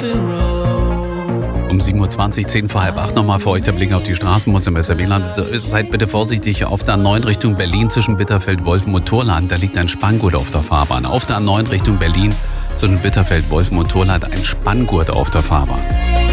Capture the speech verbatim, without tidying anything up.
Um sieben Uhr zwanzig, zehn vor halb acht nochmal für euch der Blick auf die Straßen im S R W-Land. Seid bitte vorsichtig auf der A neun Richtung Berlin zwischen Bitterfeld, Wolfen und Torland. Da liegt ein Spanngurt auf der Fahrbahn. Auf der A neun Richtung Berlin zwischen Bitterfeld, Wolfen und Torland ein Spanngurt auf der Fahrbahn.